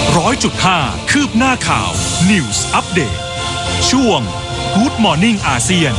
100.5 คืบหน้าข่าว News Update ช่วง Good Morning อาเซียน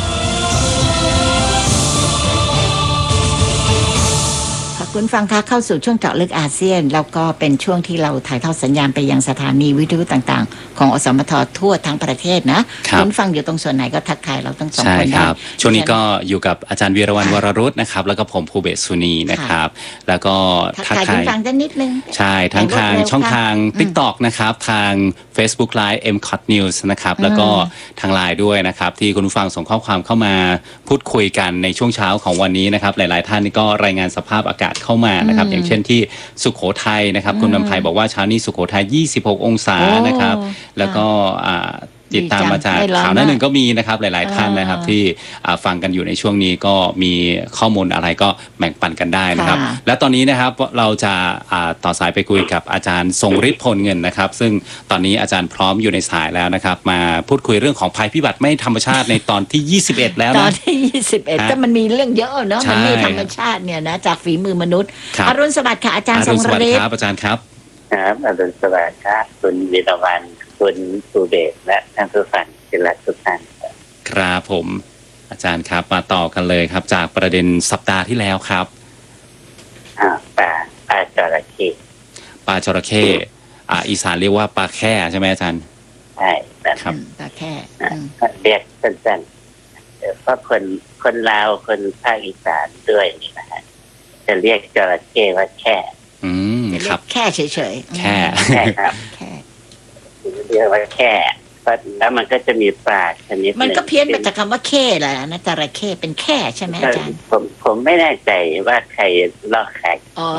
คุณฟังคะเข้าสู่ช่วงเจาะลึกอาเซียนแล้วก็เป็นช่วงที่เราถ่ายทอดสัญญาณไปยังสถานีวิทยุต่างๆของอสมททั่วทั้งประเทศนะคุณฟังอยู่ตรงส่วนไหนก็ทักทายเราทั้งสองคนได้ช่วงนี้ก็อยู่กับอาจารย์วีรวรรณวรรุตนะครับแล้วก็ผมภูเบศสุนีนะครับแล้วก็ทักทายคุณฟังได้นิดนึงใช่ทั้งทางช่องทาง TikTok นะครับทาง Facebook Live MCOT News นะครับแล้วก็ทาง LINE ด้วยนะครับที่คุณผู้ฟังส่งข้อความเข้ามาพูดคุยกันในช่วงเช้าของวันนี้นะครับหลายๆท่านนี่ก็รายงานสภาพอากาศเข้ามานะครับอย่างเช่นที่สุโขทัยนะครับคุณนำไพบอกว่าเช้านี้สุโขทัย26องศานะครับแล้วก็ติดตามมาจากข่าวหน้าหนึ่งก็มีนะครับหลายๆท่านนะครับที่ฟังกันอยู่ในช่วงนี้ก็มีข้อมูลอะไรก็แบ่งปันกันได้นะครับและตอนนี้นะครับเราจะต่อสายไปคุยกับอาจารย์ทรงฤทธิ์พลเงินนะครับซึ่งตอนนี้อาจารย์พร้อมอยู่ในสายแล้วนะครับมาพูดคุยเรื่องของภัยพิบัติไม่ธรรมชาติในตอนที่21แล้วนะตอนที่21ก็มันมีเรื่องเยอะเนาะมันมีธรรมชาติเนี่ยนะจากฝีมือมนุษย์อรุณสวัสดิ์ค่ะอาจารย์ทรงฤทธิ์ครับอาจารย์ครับครับอรุณสวัสดิ์ครับคุณวีรวรรณคุณภูเบศและท่านผู้ฟังที่รักทุกท่านครับผมอาจารย์ครับมาต่อกันเลยครับจากประเด็นสัปดาห์ที่แล้วครับปลาจระเข้ปลาจระเข้อีสานเรียกว่าปลาแค่ใช่ไหมอาจารย์ใช่ครับปลาแค่เรียกสั้นๆเพราะคนลาวคนภาคอีสานด้วยนี่นะฮะจะเรียกจระเข้ว่าแค่ครับแค่เฉยๆแค่ครับแค่เรียกว่าแค่แล้วมันก็จะมีปลาชนิดมันก็เพี้ยนมาจากคำว่าเข้แหละนะจระเข้เป็นแค่ใช่ไหมอาจารย์ผมไม่แน่ใจว่าใครลอกใคร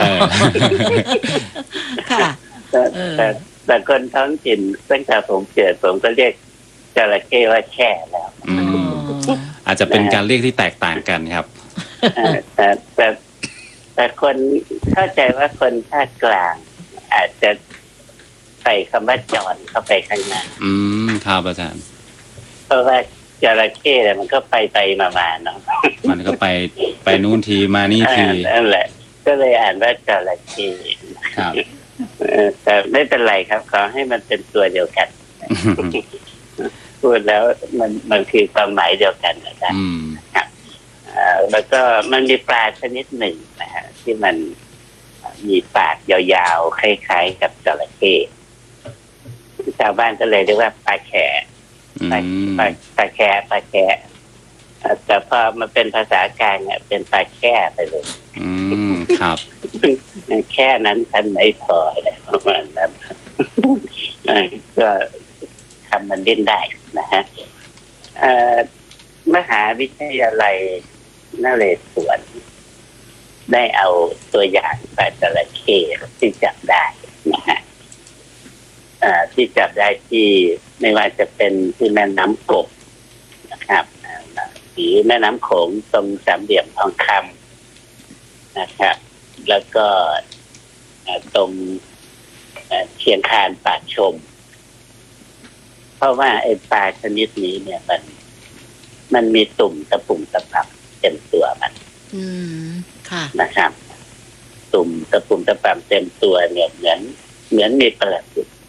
ค่ะแต่คนท้องถิ่นตั้งแต่ผมเกิดผมก็เรียกจระเข้ว่าแค่แล้วอาจจะเป็นการเรียกที่แตกต่างกันครับแต่คนเข้าใจว่าคนภาคกลางอาจจะใส่คำว่าจอนเข้าไปข้างหน้าครับอาจารย์เพราะว่าจระเข้เนี่ยมันก็ไปมาเนาะมันก็ไปนู่นทีมานี่ทีนั่นแหละก็เลยอ่านว่าจระเข้ครับแต่ไม่เป็นไรครับขอให้มันเป็นตัวเดียวกันพูดแล้วมันคือความหมายเดียวกันนะครับแล้วก็มันมีปลาชนิดหนึ่งนะฮะที่มันมีปากยาวๆคล้ายๆกับจระเข้ชาวบ้านก็เลยเรียกว่าปลาแข่ปลาแข่แต่พอมาเป็นภาษากลางเนี่ยเป็นปลาแค่ไปเลยครับแค่นั้นท่านไม่พอเลยประมาณนั้นก็ทำมันดิ้นได้นะฮะมหาวิทยาลัยนเรศวรได้เอาตัวอย่างปลาจระเข้ที่จับได้นะฮะที่จับได้ที่ไม่ว่าจะเป็นที่แม่น้ำกบนะครับหรือแม่น้ำโขงตรงสามเหลี่ยมทองคำนะครับแล้วก็ตรงเชียงคานปากชมเพราะว่าไอ้ปลาชนิดนี้เนี่ยมันมีตุ่มตะปุ่มตะปับเต็มตัวมันค่ะนะครับตุ่มตะปุ่มตะปับเต็มตัวเนี่ยเหมือนมีประหลาด